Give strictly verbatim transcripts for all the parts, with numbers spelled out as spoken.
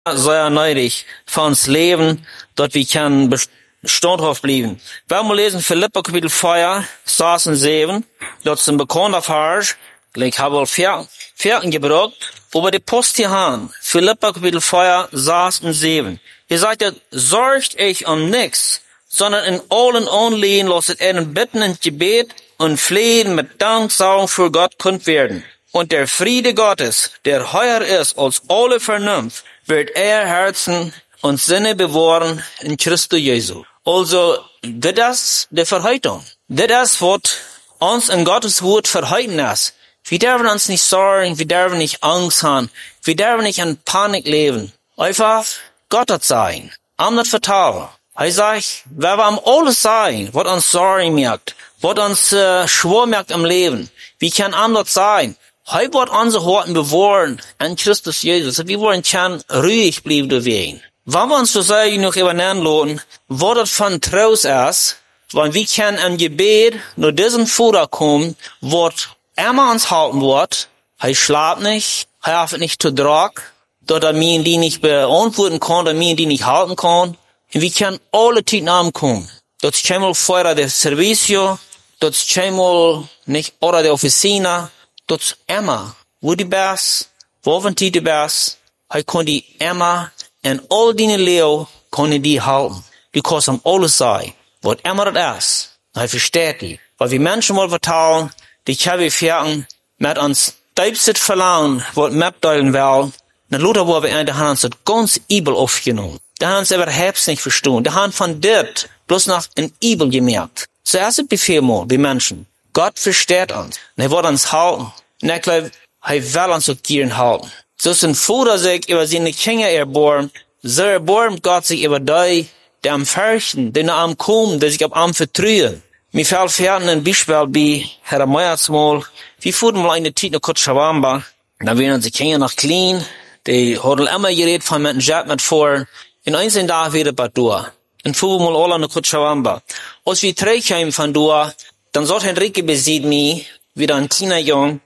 sehr neidig für uns Leben, dort wir können bestehen drauf bleiben. Wenn wir lesen Philipper Kapitel vier, sechs und sieben, dort ist ein bekannter Vers, ich habe wohl vier, vierten gebracht, über die Post hier haben. Philipper Kapitel vier, sechs und sieben. Ihr sagt ja, sorgt euch um nichts, sondern in allen Anliegen lasst ihren Bitten und Gebet und Flehen mit Danksagung für Gott kund werden. Und der Friede Gottes, der höher ist als alle Vernunft, wird er Herzen und Sinne bewahren in Christus Jesu. Also, das ist die Verheitung. Das ist, was uns in Gottes Wort verheiten ist. Wir dürfen uns nicht sorgen, wir dürfen nicht Angst haben, wir dürfen nicht in Panik leben. Einfach Gott sein. Am nicht vertrauen. Er sagt, wer wir am alles sein, was uns Sorgen merkt, was uns äh, schwer merkt im Leben, wie kann anders sein? Er wird unsere Horten bewahren in Christus Jesus. Wir wollen kann ruhig bleiben deswegen. Wenn wir uns so sagen, noch übernehmen lassen, was das von Trost ist, weil wir können im Gebet nur diesen Futter kommen, was immer uns halten wird. Er schlaft nicht, er hat nicht zu Druck, dort er mir die nicht beantworten kann, er mir die nicht halten kann. Und wir können alle Zeit nachkommen. Dort ist einmal vorher der Servicio, dort ist einmal nicht oder der Officina, dort ist immer, wo die best, wo wenn die die best, er kann die immer in all deine Leo kann die halten. Die kannst am alles sein, was immer das ist. Er versteht die. Weil wir Menschen mal vertrauen, die haben wir mit uns tiefstes Verlangen, was mitteilen will, dann Luther wo wir in der Hand uns das ganz übel aufgenommen. Da haben sie überhaupt nicht verstanden. Da haben von dort bloß noch ein Übel gemerkt. So ist es Befehl mal, die Menschen. Gott versteht uns. Und er wird uns halten. Und ich glaube, er will uns auch gern halten. So ist ein Vater sich über seine Kinder erbarmt, so erbarmt Gott sich über die, die am Fürchten, die nach ihm kommen, die sich auf ihm vertrauen. Mir fällt fertig ein Beispiel bei Herr Meyers mal. Wir fuhren mal eine Zeit nach Cochabamba. Da waren unsere Kinder noch klein. Die hatten immer geredet von mit einem Jet mit vor. In einzelnen Tagen wieder bei Dua. Und fuhren mal alle nach Cochabamba. Als wir zurückkamen von Dua, dann sagt Henrique besieht mich, wieder ein kleiner Jung,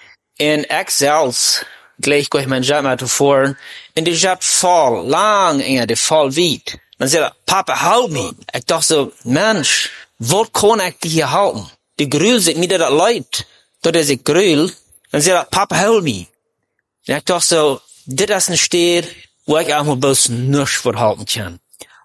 in Excels, gleich gehe ich mein Jet mit vor, und die Jet voll, lang, eher, die voll weit. Dann sagt er, Papa, halt mich. Ich dachte so, Mensch, was kann ich die hier halten? Die Grühl sieht mir das leid. Dort ist ich Grühl. Dann sagt er, Papa, halt mich. Und ich dachte so, das ist ein Stier, wo ich auch mal bloß nichts verhalten kann.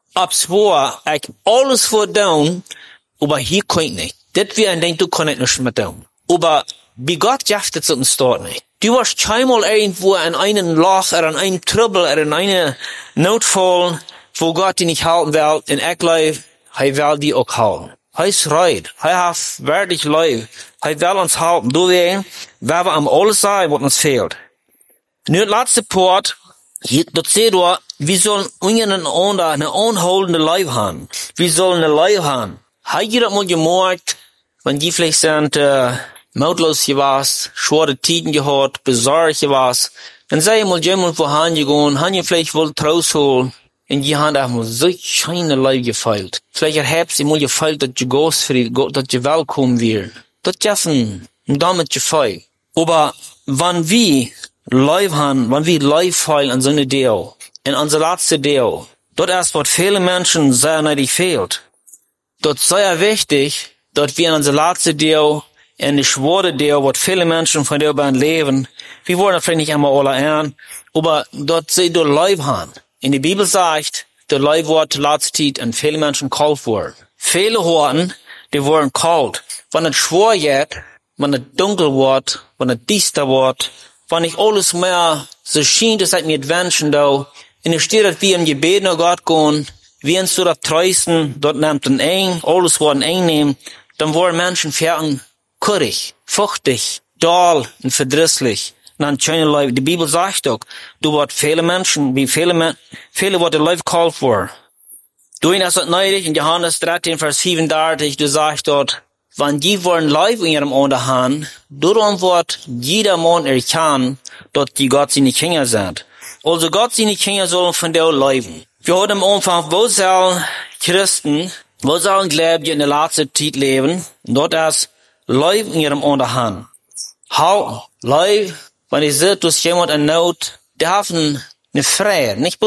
Obwohl ich alles vor tun, aber hier kann ich nicht. Das wäre ein Ding, du kannst nicht mehr tun. Aber bei Gott schafft es uns dort nicht. Du warst keinmal irgendwo in einen Loch, oder in einen Trouble, oder in einen Notfall, wo Gott dich nicht halten will, und ich glaube, er will dich auch halten. Er ist reit. Er hat wirklich lieb. Er will uns halten. Du weißt, wer wir am alles sein, was uns fehlt. Nur der letzte Part, dort seht ihr, wir sollen untereinander eine unholende Leib haben. Wir sollen eine Leib haben. Hat jeder mal gemerkt, wenn die vielleicht sind, äh, mautlos gewesen, schwere Tiden gehabt, besorgt gewesen, dann sei mal jemand wohin gegangen, haben die vielleicht wohl Trost holen, und die haben auch mal so scheine Leib gefeilt. Vielleicht habt sie mal gefeilt, dass die Gastfried, dass die willkommen wird. Das dürfen, und damit gefeilt. Aber, wenn wir Leib haben, wenn wir Leib feilen an so eine Deal, in unser letzte Deal, dort erst, was viele Menschen sehr neidig fehlt. Dort sei ja wichtig, dass wir in unser letzte Deal, in die schwere Deal, was viele Menschen von der Bahn leben, wir wollen vielleicht nicht einmal alle an, aber dort sie dort Leib haben. In der Bibel sagt, der Leib wird letzte Zeit an viele Menschen kalt worden. Viele Horten, die wurden kalt. Wenn es schwer wird, wenn es dunkel wird, wenn es düster wird, wenn nicht alles mehr so schien, dass ich mir wünschen da, in der steht, dass wir im Gebet nach Gott gehen, wir uns dort trösten, dort nimmt ein Eng, alles worden eng nehmen, dann wollen Menschen fertig, kurrig, fuchtig, dull und verdrisslich. Dann schöne Leute, die Bibel sagt doch, du wird viele Menschen, wie viele Men viele wird der Leib kalt vor. Du hast das neulich in Johannes dreizehn, Vers siebenunddreißig, du sagst dort, wenn die wollen Leib in ihrem Unterhand, darum wird jeder Mann erkennen, dass die Gott seine Kinder sind. Also Gott seine Kinder sollen von der leben. Wir haben am Anfang, wo sollen Christen, wo sollen Gläubige in der letzten Zeit leben? Dort ist Leib in ihrem Unterhand. Halten, Leib, wenn ich sehe, dass jemand in Not, die haben eine Freiheit, nicht